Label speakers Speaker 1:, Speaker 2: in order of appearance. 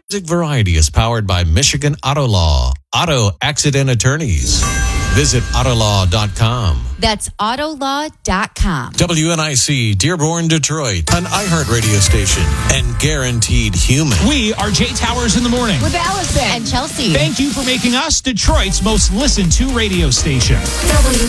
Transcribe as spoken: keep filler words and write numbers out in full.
Speaker 1: Music Variety is powered by Michigan Auto Law, Auto Accident Attorneys. Visit autolaw dot com.
Speaker 2: That's autolaw dot com.
Speaker 1: W N I C, Dearborn, Detroit, an iHeart radio station, and Guaranteed Human.
Speaker 3: We are Jay Towers in the morning.
Speaker 2: With Allison and Chelsea.
Speaker 3: Thank you for making us Detroit's most listened to radio station.